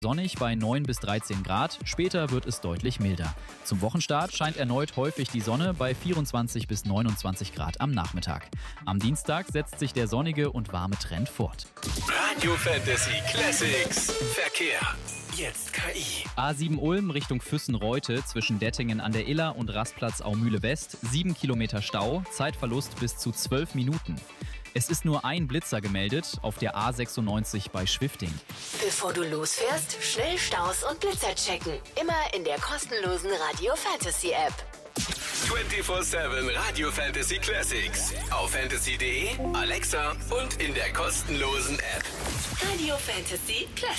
Sonnig bei 9 bis 13 Grad, später wird es deutlich milder. Zum Wochenstart scheint erneut häufig die Sonne bei 24 bis 29 Grad am Nachmittag. Am Dienstag setzt sich der sonnige und warme Trend fort. Radio Fantasy Classics Verkehr. Jetzt KI. A7 Ulm Richtung Füssen-Reute zwischen Dettingen an der Iller und Rastplatz Aumühle West. 7 Kilometer Stau, Zeitverlust bis zu 12 Minuten. Es ist nur ein Blitzer gemeldet auf der A96 bei Schwifting. Bevor du losfährst, schnell Staus und Blitzer checken. Immer in der kostenlosen Radio Fantasy App. 24/7 Radio Fantasy Classics. Auf fantasy.de, Alexa und in der kostenlosen App. Radio Fantasy Classics.